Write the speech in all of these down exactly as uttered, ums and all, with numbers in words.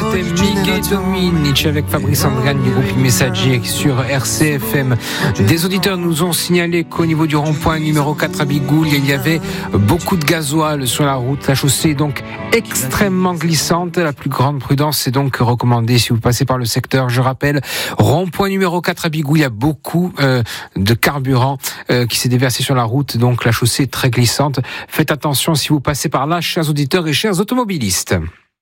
c'était Miguel Dominici avec Fabrice Andrian du groupe Messager sur R C F M. Des auditeurs nous ont signalé qu'au niveau du rond-point numéro quatre à Bigoul, il y avait beaucoup de gasoil sur la route. La chaussée est donc extrêmement glissante. La plus grande prudence est donc recommandée si vous passez par le secteur. Je rappelle, rond-point numéro quatre à Bigoul, il y a beaucoup euh, de carburant euh, qui s'est déversé sur la route. Donc la chaussée est très glissante. Faites attention si vous passez par là, chers auditeurs et chers automobilistes.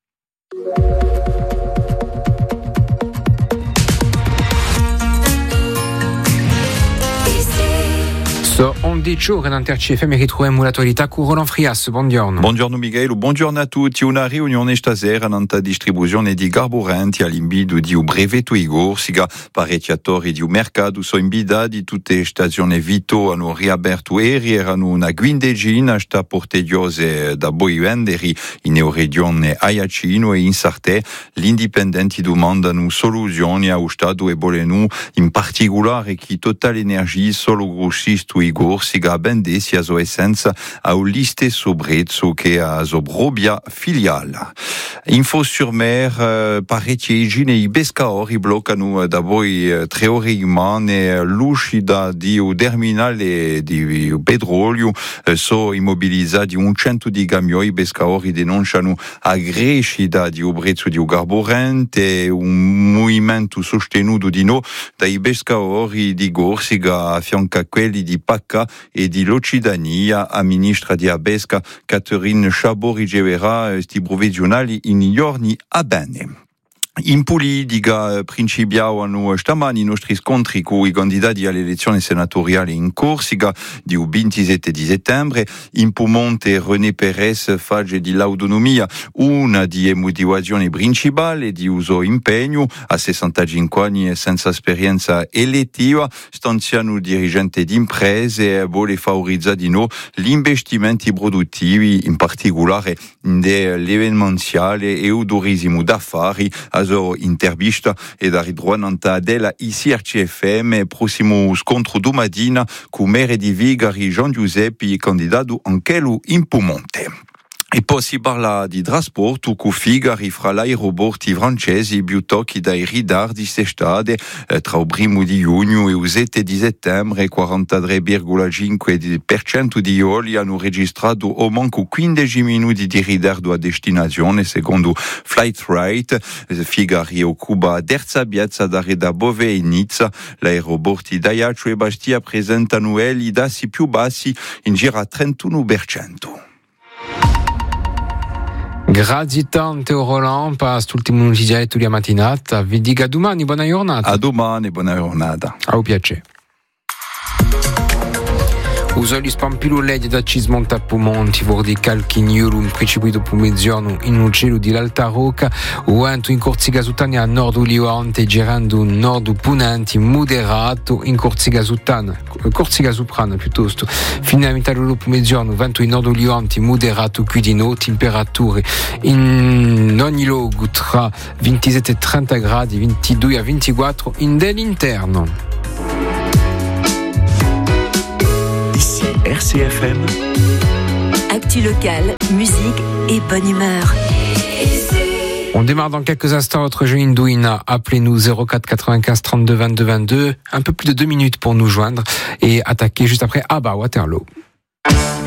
So undici ore in R C F M ritroviamo l'attualità con Roland Frias. Buongiorno. Buongiorno Miguel, buongiorno a tutti. Una riunione stasera nella distribuzione di carburanti all'invito di un brevetto Igor, siga parecchiatori di un mercato sono invitati tutte le stazioni Vito hanno riaperto ieri, erano una quindicina, sta portagliose da poi vendere in regione Aiacino e in Sartè. Gli indipendenti domandano soluzioni allo Stato e vogliono in particolare che Total Energy solo grossista Igor siga bende sia so essenza a un liste sobrezzo che a Zobrobia filiale. Info sur mer, uh, parecchi e i pescatori bloccano da voi uh, tre ore rimane l'uscita di un terminale di petrolio, uh, so immobilizzati un cento di camioni. I pescatori denunciano a crescita di un prezzo di un carburante e un movimento sostenuto di no dai pescatori di Corsica a fianco a quelli di Pacca e di L'Occidania. A ministra di Abesca Catherine Chabot riceverà questi provvisionali in giorni a bene. In politica principiavano stamani i nostri scontri con i candidati alle elezioni senatoriali in Corsica di ventisette di settembre. In Piemonte René Perez fa dell'autonomia una di motivazioni principali di uso impegno. A sessantacinque anni e senza esperienza elettiva, stanziano dirigente di imprese e vuole favorizzare di nuovo gli investimenti produttivi, in particolare nell'evenziale e il turismo d'affari. Intervista e da ridroananta della I C R C F M, prossimo scontro domattina con Mere di Vigari Gian Giuseppe, candidato anche lui in Piemonte. E poi si parla di trasporto con Figari fra l'aeroporti francesi piuttosto che dai ritardi quest'estate eh, tra il primo di giugno e il sette di settembre. Quarantatré virgola cinque per cento di voli hanno registrato o manco quindici minuti di ritardo a destinazione secondo Flightrate. Figari occupa la terza piazza da Bove e Nizza. L'aeroporti d'Ajaccio e Bastia presentano i dassi più bassi in giro a trentuno per cento. Grazie tante Roland per quest'ultimo notiziario di mattinata. Vi dico a domani, buona giornata. A domani, buona giornata. A piacere. Usoli spampilo legge da Cismonte a Piemonte, vordi calchiniolo, un precipito pomezzono in un cielo di l'Alta Rocca, o anche in Corsica Sutana a nord Oliante, girando nord punente moderato in Corsica Sutana, Corsica Soprana piuttosto, fino a metà dello pomezzono, vento in nord Oliante moderato qui di no, temperature in ogni luogo tra ventisette e trenta gradi, ventidue a ventiquattro in dell'interno. R C F M. Actu locale, musique et bonne humeur. On démarre dans quelques instants votre jeu Indouina. Appelez-nous zéro quatre quatre-vingt-quinze trente-deux vingt-deux vingt-deux. Un peu plus de deux minutes pour nous joindre et attaquer juste après Abba Waterloo.